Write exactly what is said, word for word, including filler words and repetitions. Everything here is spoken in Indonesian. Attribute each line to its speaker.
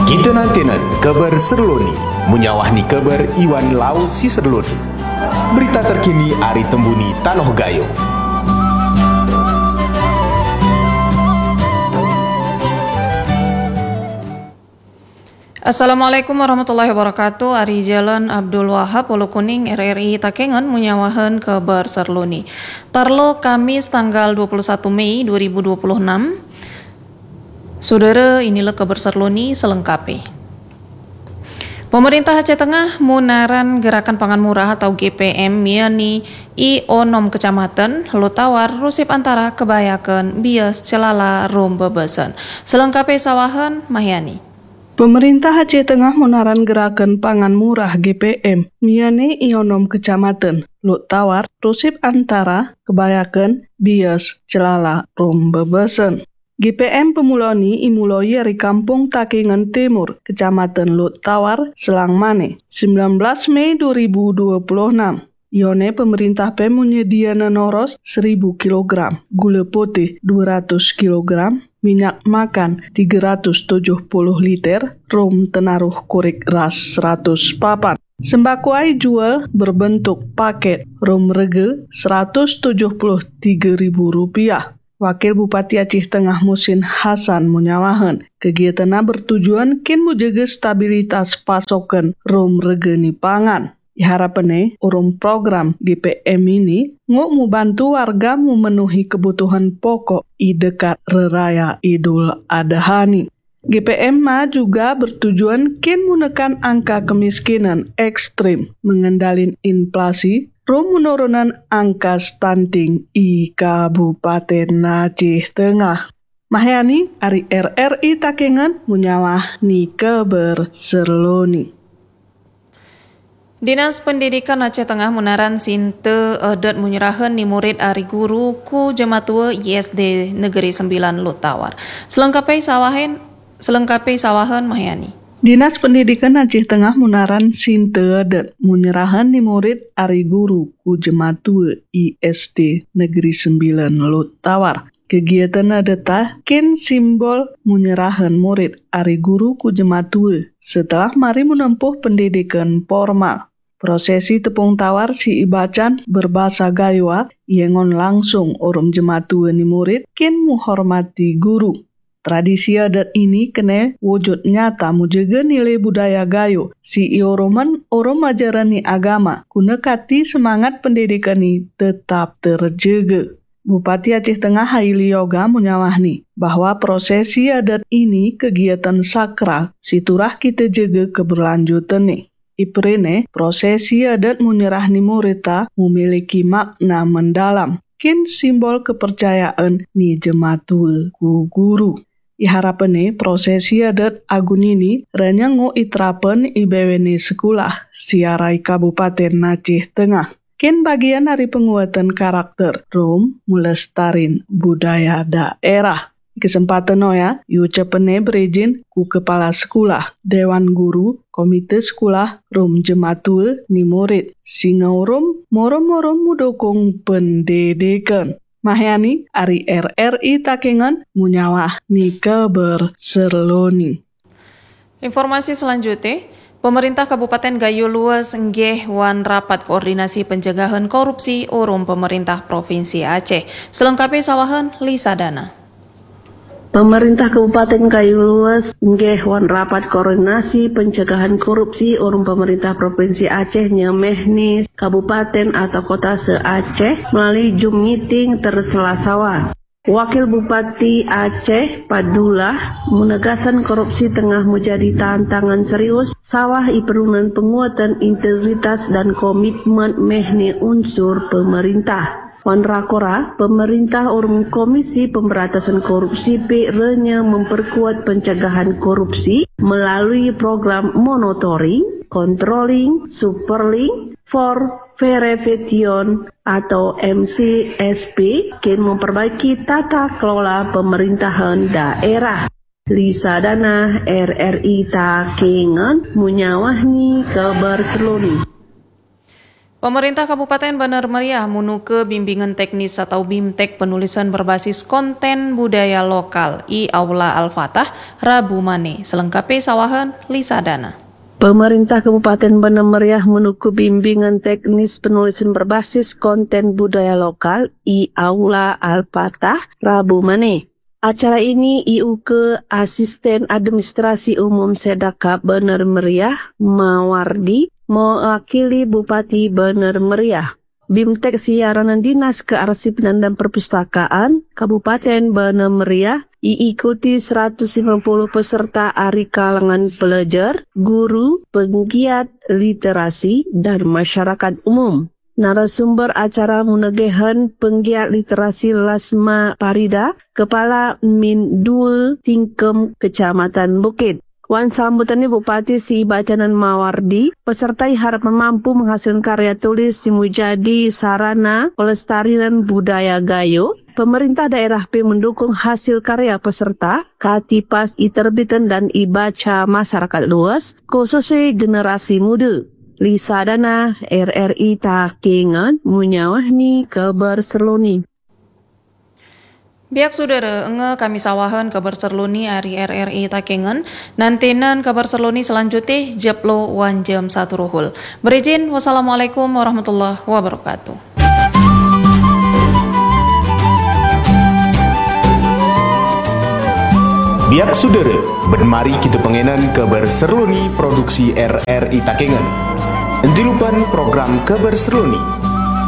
Speaker 1: Kita nantinan kabar serloni, munyawahni kabar Iwan Lau si serloni. Berita terkini Ari Tembuni Tanoh Gayo.
Speaker 2: Assalamualaikum warahmatullahi wabarakatuh. Ari Jalan Abdul Wahab Ulu Kuning R R I Takengon menyawahan kabar serluni. Tarlo Kamis tanggal dua puluh satu Mei dua ribu dua puluh enam. Saudara, inilah kabar serluni selengkapnya. Pemerintah Aceh Tengah munaran Gerakan Pangan Murah atau G P M miani i onom kecamatan Lutawar Rusip Antara kebayakan bias celala rum bebesan. Selengkapnya sawahan Mahyani.
Speaker 3: Pemerintah Aceh Tengah munaran Gerakan Pangan Murah G P M miane ionom kecamatan Lutawar Rusip Antara kebayakan bias celala rum bebesan. G P M pemuloni imuloi dari Kampung Takengon Timur, Kecamatan Lutawar, Selang Mane, sembilan belas Mei dua ribu dua puluh enam. Ione pemerintah P E M menyediakan noros seribu kilogram, gula putih dua ratus kilogram, minyak makan tiga ratus tujuh puluh liter, rum tenaruh kurik ras seratus papan. Sembako ai jual berbentuk paket, rum rege seratus tujuh puluh tiga ribu rupiah. Wakil Bupati Aceh Tengah Musin Hasan menyawahan kegiatannya bertujuan kin menjaga stabilitas pasokan rum regeni pangan. Harapannya urum program G P M ini nguk membantu warga memenuhi kebutuhan pokok i dekat reraya Idul Adha ni. G P M ma juga bertujuan kin menekan angka kemiskinan ekstrim, mengendalin inflasi, rum menurunan angka stunting i Kabupaten Aceh Tengah. Mahyani, Ari R R I Takengon, munyawah ni kabar serloni.
Speaker 2: Dinas Pendidikan Aceh Tengah munaran sinte edet menyerahkan ni murid ari guru ku jematua I S D Negeri sembilan Lutawar. Selengkapnya sawahan, selengkapnya sawahan Mahyani.
Speaker 3: Dinas Pendidikan Aceh Tengah munaran sinte edet menyerahkan ni murid ari guru ku jematua I S D Negeri sembilan Lutawar. Kegiatan adeta kin simbol menyerahkan murid ari guru ku jematua setelah mari menempuh pendidikan formal. Prosesi tepung tawar si ibacan berbahasa Gaywa yengon langsung urum jematua ni murid kin menghormati guru. Tradisi adat ini kena wujud nyata mujaga nilai budaya Gayo si ioroman orom ajaran ni agama kunekati semangat pendidikan ni tetap terjaga. Bupati Aceh Tengah Haili Yoga menyawahni bahwa prosesi adat ini kegiatan sakral siturah kita jaga keberlanjutan nih. Iprene prosesi adat menyerahni murita memiliki makna mendalam kin simbol kepercayaan ni jematua ku guru. Iharapane prosesi adat agun ini renyango itrapen ibewene sekolah siarai Kabupaten Aceh Tengah. Ken bagian dari penguatan karakter rum melestarin budaya daerah. Kesempatan ya, yucapene berizin ku kepala sekolah, dewan guru, komite sekolah, rum jematua ni murid. Singa rum moro-moro mudukung pendidikan. Mahyani, Ari R R I Takengon, munyawah ni kabar serloni.
Speaker 2: Informasi selanjutnya, Pemerintah Kabupaten Gayo Luas nggeh wan rapat koordinasi pencegahan korupsi urum pemerintah Provinsi Aceh. Selengkapnya sawahan Lisa Dana.
Speaker 4: Pemerintah Kabupaten Gayo Luas nggeh wan rapat koordinasi pencegahan korupsi urum pemerintah Provinsi Aceh nyemehni kabupaten atau kota se-Aceh melalui Zoom meeting terselasawa. Wakil Bupati Aceh Padullah menegaskan korupsi tengah menjadi tantangan serius sawah iperunan penguatan integritas dan komitmen mehni unsur pemerintah. Wan rakora, pemerintah urum Komisi Pemberantasan Korupsi P R-nya memperkuat pencegahan korupsi melalui program monitoring, controlling, superling, for verification atau M C S P kin memperbaiki tata kelola pemerintahan daerah. Lisa Dana R R I Takengon munyawahni kabar seluni.
Speaker 2: Pemerintah Kabupaten Bandar Meriah menuke bimbingan teknis atau BIMTEK penulisan berbasis konten budaya lokal i Aula Al-Fatah Rabu Mane. Selengkapnya sawahan Lisa Dana.
Speaker 4: Pemerintah Kabupaten Bandar Meriah menuku bimbingan teknis penulisan berbasis konten budaya lokal i Aula Al-Fatah Rabu Mane. Acara ini I U ke Asisten Administrasi Umum Sedaka Bandar Meriah Mawardi mewakili Bupati Bandar Meriah. BIMTEK Siaran Dinas Kearsipan dan Perpustakaan Kabupaten Bandar Meriah diikuti seratus lima puluh peserta dari kalangan pelajar, guru, penggiat literasi, dan masyarakat umum. Narasumber acara munegehan penggiat literasi Lasma Parida, Kepala Mindul Tingkem Kecamatan Bukit. Wan sambutannya Bupati Si Bacanan Mawardi, peserta harapan mampu menghasilkan karya tulis dimujadi sarana pelestarian budaya Gayo. Pemerintah daerah P mendukung hasil karya peserta, katipas iterbitan dan ibaca masyarakat luas, khususnya generasi muda. Lisa Dana, R R I Takengon, Munyawahni, Kabar Serloni.
Speaker 2: Biak saudara, enge kami sawahan kabar serluni ari R R I Takengon, nantinan kabar serluni selanjutnya jeplo wan jam satu rohul. Berizin, wassalamualaikum warahmatullahi wabarakatuh.
Speaker 1: Biak saudara, bermari kita pengenan kabar serluni produksi R R I Takengon. Entilupan program kabar serluni